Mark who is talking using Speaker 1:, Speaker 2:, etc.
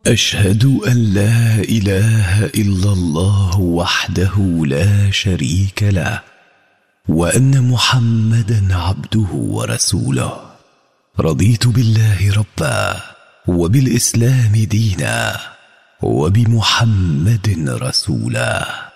Speaker 1: أشهد أن لا إله إلا الله وحده لا شريك له، وأن محمدا عبده ورسوله. رضيت بالله ربا، وبالإسلام دينا، وبمحمد رسولا.